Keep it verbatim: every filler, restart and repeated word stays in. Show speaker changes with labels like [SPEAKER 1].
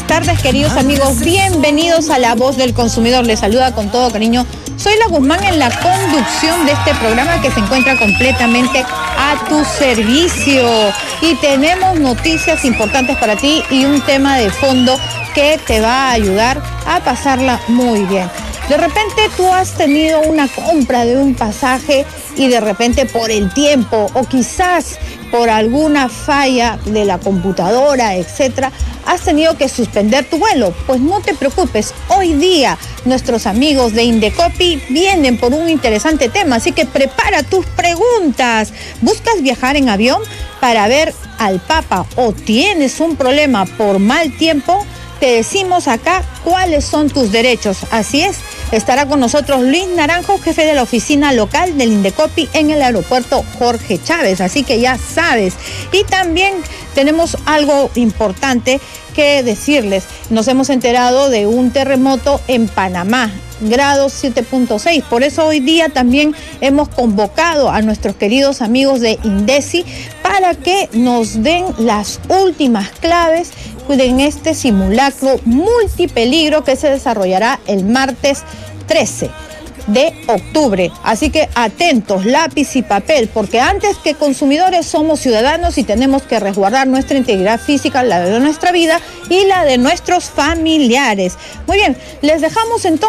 [SPEAKER 1] tardes, queridos amigos. Bienvenidos a La Voz del Consumidor. Les saluda con todo cariño Zoila Guzmán en la conducción de este programa que se encuentra completamente a tu servicio. Y tenemos noticias importantes para ti y un tema de fondo que te va a ayudar a pasarla muy bien. De repente tú has tenido una compra de un pasaje y de repente por el tiempo o quizás por alguna falla de la computadora, etcétera, has tenido que suspender tu vuelo. Pues no te preocupes, hoy día nuestros amigos de Indecopi vienen por un interesante tema, así que prepara tus preguntas. ¿Buscas viajar en avión para ver al Papa o tienes un problema por mal tiempo? Te decimos acá cuáles son tus derechos. Así es, estará con nosotros Luis Naranjo, jefe de la oficina local del Indecopi en el aeropuerto Jorge Chávez. Así que ya sabes. Y también tenemos algo importante que decirles. Nos hemos enterado de un terremoto en Panamá, grado siete punto seis. Por eso hoy día también hemos convocado a nuestros queridos amigos de INDECI para que nos den las últimas claves en este simulacro multipeligro que se desarrollará el martes trece de octubre. Así que atentos, lápiz y papel, porque antes que consumidores somos ciudadanos y tenemos que resguardar nuestra integridad física, la de nuestra vida y la de nuestros familiares. Muy bien, les dejamos entonces